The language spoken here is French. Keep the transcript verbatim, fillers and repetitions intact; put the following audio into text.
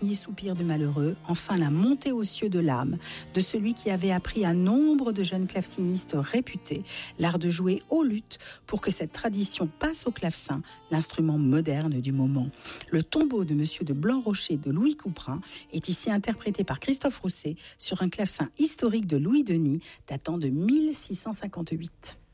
dernier soupir de malheureux, enfin la montée aux cieux de l'âme de celui qui avait appris à nombre de jeunes clavecinistes réputés l'art de jouer au luth pour que cette tradition passe au clavecin, l'instrument moderne du moment. Le tombeau de Monsieur de Blanc-Rocher de Louis Couperin est ici interprété par Christophe Rousset sur un clavecin historique de Louis Denis datant de mille six cent cinquante-huit.